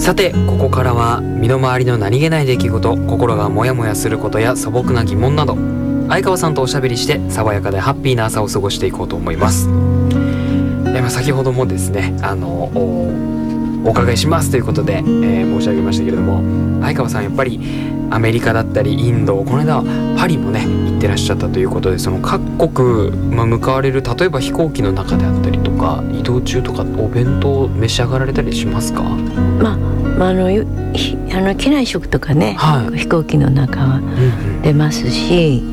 さてここからは身の回りの何気ない出来事、心がモヤモヤすることや素朴な疑問など、相川さんとおしゃべりして爽やかでハッピーな朝を過ごしていこうと思います。先ほどもですねお伺いしますということで、申し上げましたけれども、相川さんやっぱりアメリカだったりインド、この間パリもね行ってらっしゃったということで、その各国、向かわれる例えば飛行機の中であったりとか移動中とかお弁当召し上がられたりしますか？ 機内食とかね、 はい、 飛行機の中は出ますし、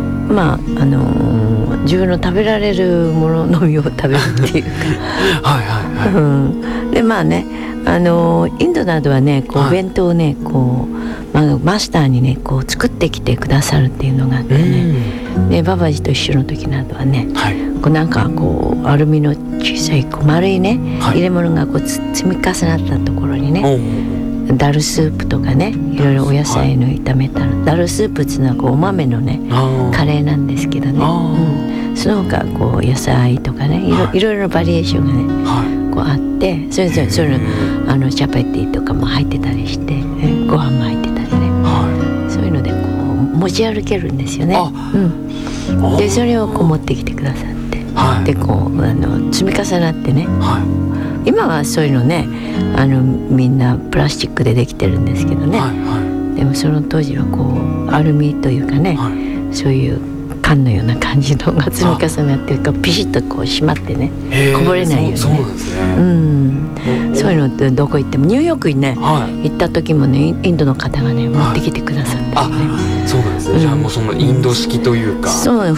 自分の食べられるもののみを食べるっていうかはいはいはい、 でインドなどはねこうお弁当をねこう、マスターにねこう作ってきてくださるっていうのがあってね、でババジと一緒の時などはね、 はい、 こうなんかこうアルミの小さいこう丸いね、 はい、 入れ物がこう積み重なったところにね、ダルスープとかね、いろいろお野菜の炒めたら、ダルスープっていうのはこうお豆のねカレーなんですけどね、その他こう野菜とかね、いろいろバリエーションがね、こうあって、それぞれチャパティとかも入ってたりして、ご飯も入ってたりね、そういうのでこう持ち歩けるんですよね。でそれをこう持ってきてくださって、でこう積み重なってね、今はそういうのねみんなプラスチックでできてるんですけどね、でもその当時はこうアルミというかね、そういう缶のような感じのが積み重なってるからピシッとこう締まってね、こぼれないようにね。 そうなんですね。 そういうのってどこ行っても、ニューヨークにね、行った時もねインドの方がね持ってきてくださってね、 そうなんですね。じゃあもうそのインド式というか、 そう